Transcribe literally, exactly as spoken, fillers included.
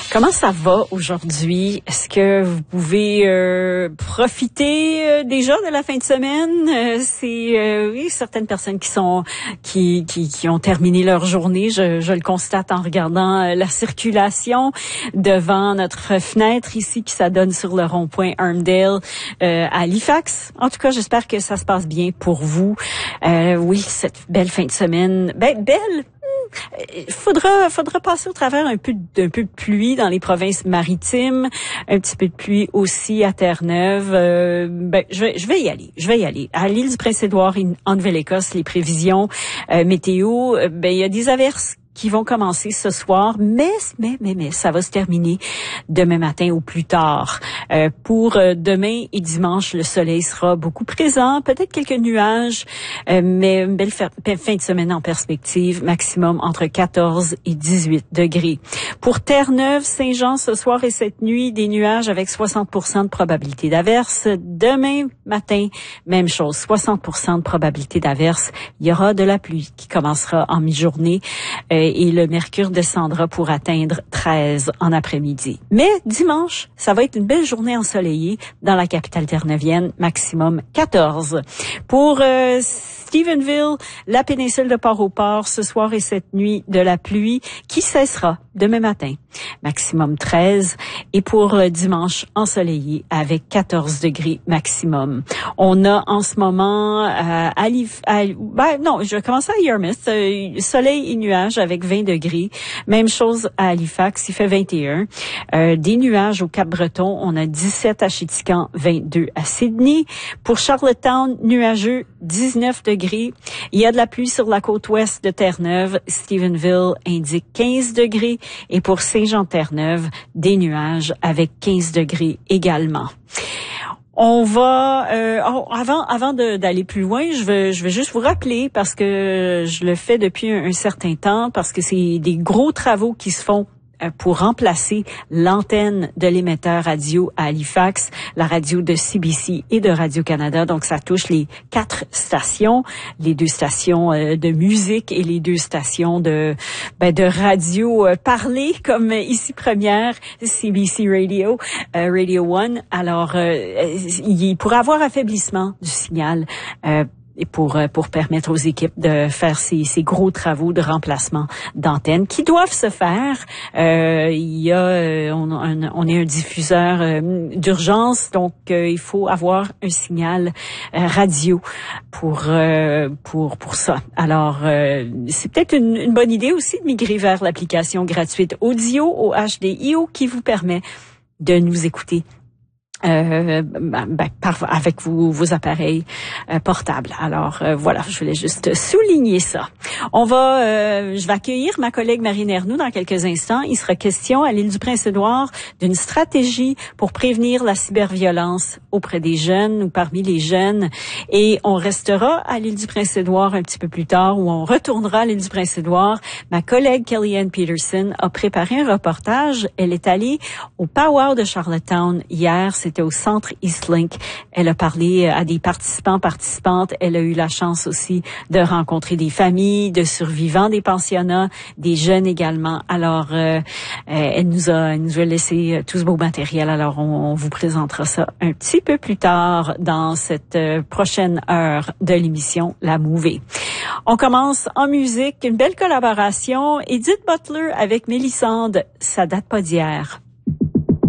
Comment ça va aujourd'hui? Est-ce que vous pouvez euh, profiter euh, déjà de la fin de semaine? Euh, c'est euh, oui, certaines personnes qui sont qui qui, qui ont terminé leur journée. Je, je le constate en regardant euh, la circulation devant notre fenêtre ici qui s'adonne sur le rond-point Armdale euh, à Halifax. En tout cas, j'espère que ça se passe bien pour vous. Euh, oui, cette belle fin de semaine, ben belle. Il faudra, faudra passer au travers un peu, d'un peu de pluie dans les provinces maritimes, un petit peu de pluie aussi à Terre-Neuve. Euh, ben, je vais, je vais y aller. Je vais y aller. À l'île du Prince-Édouard, en Nouvelle-Écosse, les prévisions euh, météo, euh, ben il y a des averses qui vont commencer ce soir, mais mais mais mais ça va se terminer demain matin ou plus tard. Euh, pour euh, demain et dimanche, le soleil sera beaucoup présent, peut-être quelques nuages, euh, mais une belle fin de semaine en perspective, maximum entre quatorze et dix-huit degrés. Pour Terre-Neuve, Saint-Jean, ce soir et cette nuit, des nuages avec soixante pour cent de probabilité d'averse. Demain matin, même chose, soixante pour cent de probabilité d'averse. Il y aura de la pluie qui commencera en mi-journée. Euh, et le mercure descendra pour atteindre treize en après-midi. Mais dimanche, ça va être une belle journée ensoleillée dans la capitale terre-neuvienne, maximum quatorze. Pour euh, Stephenville, la péninsule de Port-au-Port, ce soir et cette nuit, de la pluie qui cessera demain matin, maximum treize. Et pour euh, dimanche, ensoleillé avec quatorze degrés maximum. On a en ce moment euh, à, Lif- à ben non, je vais commencer à Yarmouth, euh, soleil et nuages avec vingt degrés. Même chose à Halifax, il fait vingt et un. Euh, des nuages au Cap-Breton, on a dix-sept à Chéticamp, vingt-deux à Sydney. Pour Charlottetown, nuageux, dix-neuf degrés. Il y a de la pluie sur la côte ouest de Terre-Neuve. Stephenville indique quinze degrés. Et pour Saint-Jean-Terre-Neuve, des nuages avec quinze degrés également. On va euh, oh, avant avant de, d'aller plus loin, je vais je vais juste vous rappeler parce que je le fais depuis un, un certain temps parce que c'est des gros travaux qui se font pour remplacer l'antenne de l'émetteur radio à Halifax, la radio de C B C et de Radio-Canada. Donc, ça touche les quatre stations, les deux stations euh, de musique et les deux stations de ben, de radio euh, parlée, comme ici première, C B C Radio, euh, Radio One. Alors, euh, il pourrait avoir affaiblissement du signal euh, et pour pour permettre aux équipes de faire ces, ces gros travaux de remplacement d'antennes qui doivent se faire. Euh, il y a on, on, on est un diffuseur euh, d'urgence, donc euh, il faut avoir un signal euh, radio pour euh, pour pour ça. Alors euh, c'est peut-être une, une bonne idée aussi de migrer vers l'application gratuite Audio au H D I O qui vous permet de nous écouter Euh, ben, par, avec vos, vos appareils euh, portables. Alors euh, voilà, je voulais juste souligner ça. On va, euh, je vais accueillir ma collègue Marine Ernoult dans quelques instants. Il sera question à l'île du Prince-Édouard d'une stratégie pour prévenir la cyberviolence auprès des jeunes ou parmi les jeunes. Et on restera à l'île du Prince-Édouard un petit peu plus tard, où on retournera à l'île du Prince-Édouard. Ma collègue Kellyanne Peterson a préparé un reportage. Elle est allée au Powwow de Charlottetown hier. C'est C'était au centre Eastlink. Elle a parlé à des participants, participantes. Elle a eu la chance aussi de rencontrer des familles, de survivants des pensionnats, des jeunes également. Alors, euh, elle nous a, elle nous a laissé tout ce beau matériel. Alors, on, on vous présentera ça un petit peu plus tard dans cette prochaine heure de l'émission La Mouvée. On commence en musique, une belle collaboration. Edith Butler avec Mélissande, ça date pas d'hier.